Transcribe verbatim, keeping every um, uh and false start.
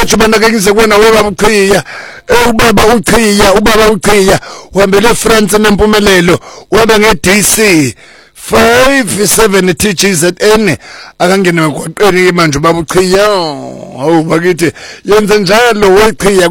wathi bandakanyise kuwena webaba uChiya ubaba uChiya ubaba uChiya uhambele France nempumelelo wabe nge-D C five seven T G Z N akangene emgwaqweni manje ubaba uChiya hawu bakithi yenze njalo weChiya